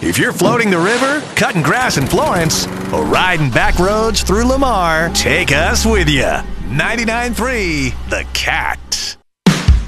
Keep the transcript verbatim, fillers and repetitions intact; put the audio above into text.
If you're floating the river, cutting grass in Florence, or riding back roads through Lamar, take us with you. ninety-nine point three The Cat.